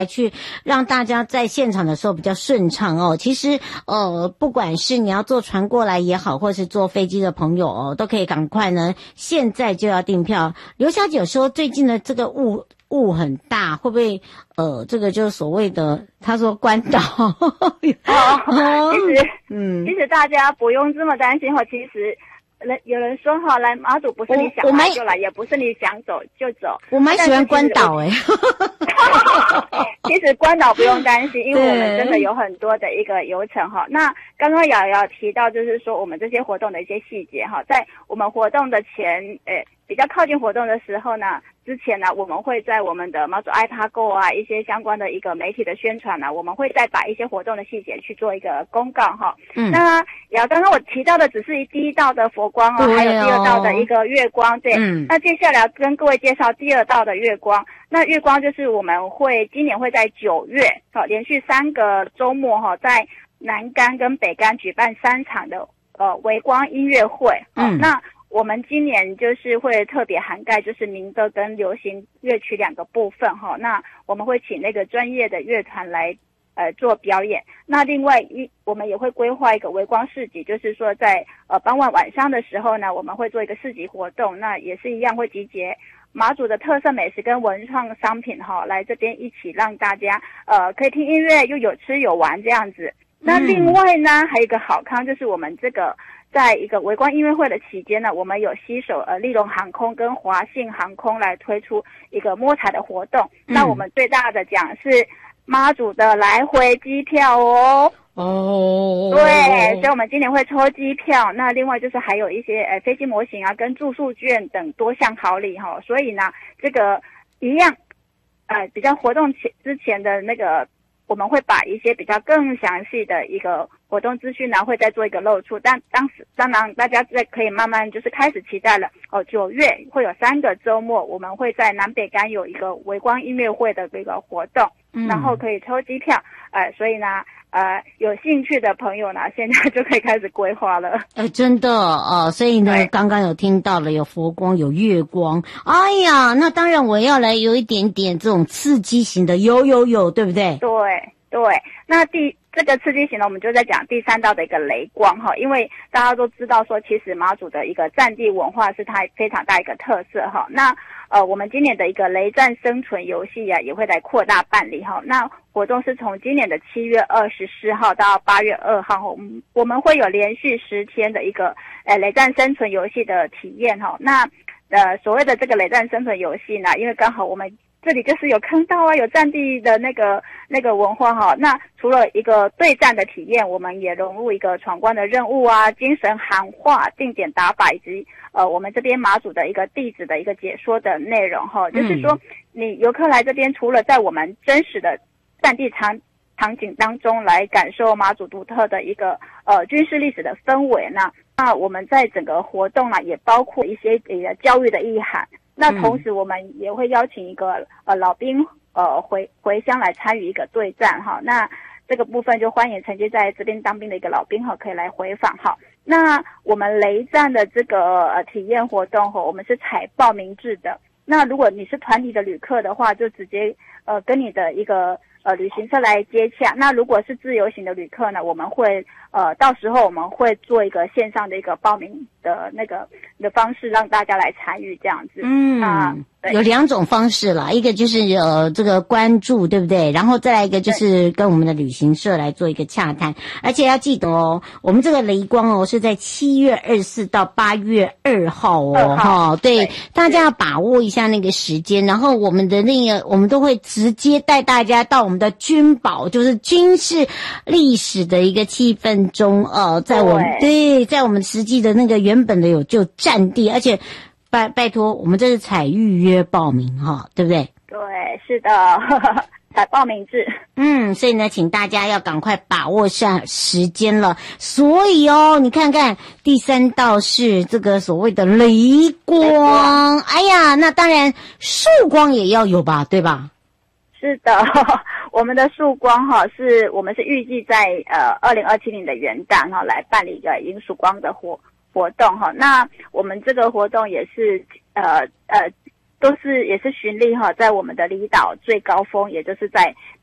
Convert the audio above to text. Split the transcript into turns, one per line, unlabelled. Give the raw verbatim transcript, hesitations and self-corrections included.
去让大家在现场的时候比较顺畅哦。其实呃，不管是你要坐船过来也好，或是坐飞机的朋友哦，都可以赶快呢，现在就要订票。刘小姐说最近的这个雾雾很大，会不会呃，这个就是所谓的她说关岛？
哦，其实嗯，其实大家不用这么担心哈，其实。人有人说哈，来马祖不是你想来就来，也不是你想走就走。
我蛮喜欢关岛哎、欸。
其实关岛不用担心，因为我们真的有很多的一个流程哈。那刚刚瑶瑶提到，就是说我们这些活动的一些细节哈，在我们活动的前，诶，比较靠近活动的时候呢，之前呢，我们会在我们的马祖爱他购啊一些相关的一个媒体的宣传呢，我们会再把一些活动的细节去做一个公告哈。嗯。那瑶刚刚我提到的只是第一道的佛光哦，还有第二道的一个月光，对。嗯。那接下来跟各位介绍第二道的月光。那月光就是我们会今年会在九月，好，连续三个周末哈，在南竿跟北竿举办三场的呃微光音乐会。嗯。那我们今年就是会特别涵盖就是民歌跟流行乐曲两个部分哈。那我们会请那个专业的乐团来呃做表演。那另外一我们也会规划一个微光市集，就是说在呃傍晚晚上的时候呢，我们会做一个市集活动。那也是一样会集结马祖的特色美食跟文创商品哈，来这边一起让大家呃可以听音乐又有吃有玩这样子。那另外呢，还有一个好康就是我们这个在一个微光音乐会的期间呢，我们有携手呃立荣航空跟华信航空来推出一个摸彩的活动。嗯、那我们最大的奖是妈祖的来回机票哦。哦，对，所以我们今年会抽机票。那另外就是还有一些呃飞机模型啊，跟住宿券等多项好礼哈。所以呢，这个一样，呃，比较活动前之前的那个，我们会把一些比较更详细的一个活动资讯呢，会再做一个露出。但当时当然大家再可以慢慢就是开始期待了哦。九月会有三个周末，我们会在南北竿有一个微光音乐会的这个活动，嗯、然后可以抽机票，呃，所以呢。呃，有兴趣的朋友呢，现在就可以开始规划了。
哎、呃，真的哦、呃，所以呢，刚刚有听到了，有佛光，有月光。哎呀，那当然我要来有一点点这种刺激型的，有有有，对不对？
对对。那第这个刺激型呢，我们就在讲第三道的一个雷光哈，因为大家都知道说，其实马祖的一个战地文化是它非常大一个特色哈。那呃，我们今年的一个雷战生存游戏啊，也会来扩大办理哈。那活动是从今年的七月二十四号到八月二号，我们我们会有连续十天的一个呃雷战生存游戏的体验哈。那呃所谓的这个雷战生存游戏呢，因为刚好我们这里就是有坑道啊，有战地的那个那个文化哈。那除了一个对战的体验，我们也融入一个闯关的任务啊、精神喊话、定点打靶以及呃我们这边马祖的一个地址的一个解说的内容哈。就是说，你游客来这边，除了在我们真实的战地场场景当中来感受马祖独特的一个呃军事历史的氛围呢，那我们在整个活动啊也包括一些呃教育的意涵。那同时我们也会邀请一个呃老兵呃回回乡来参与一个对战哈。那这个部分就欢迎曾经在这边当兵的一个老兵哈可以来回访哈。那我们雷战的这个呃体验活动哈，我们是采报名制的。那如果你是团体的旅客的话，就直接呃跟你的一个呃旅行社来接洽。那如果是自由行的旅客呢，我们会呃到时候我们会做一个线上的一个报名的那个的方式，让大家来参与这样子。
嗯，啊，有两种方式啦，一个就是呃这个关注，对不对？然后再来一个就是跟我们的旅行社来做一个洽谈。而且要记得哦，我们这个雷光哦是在七月二十四到八月二号哦，哈，对，对，大家要把握一下那个时间。然后我们的那个我们都会直接带大家到我们的军堡，就是军事历史的一个气氛中，呃，在我们对，在我们实际的那个原本的有就战地，而且拜拜托，我们这是采预约报名哈，对不对？
对，是的，采报名制。
嗯，所以呢，请大家要赶快把握上时间了。所以哦，你看看第三道是这个所谓的雷光，哎呀，那当然曙光也要有吧，对吧？
是的，我们的曙光哈，是我们是预计在呃二零二七年的元旦哈来办理一个迎曙光的活活动哈。那我们这个活动也是呃呃都是也是循例哈，在我们的离岛最高峰，也就是在